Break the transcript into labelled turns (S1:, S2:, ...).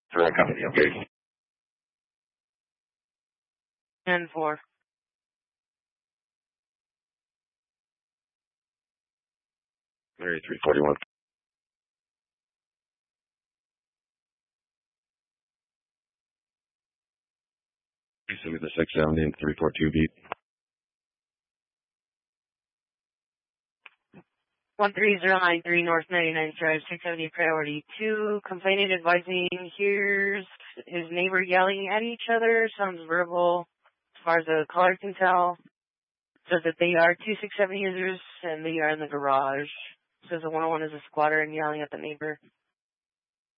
S1: Direct company, okay.
S2: And 4.
S1: Area 341. So with the 670 and 342 beat.
S2: 13093 North 99th Drive, 670 priority 2. Complainant advising hears his neighbor yelling at each other. Sounds verbal as far as the caller can tell. Says that they are 267 users and they are in the garage. Says the 101 is a squatter and yelling at the neighbor.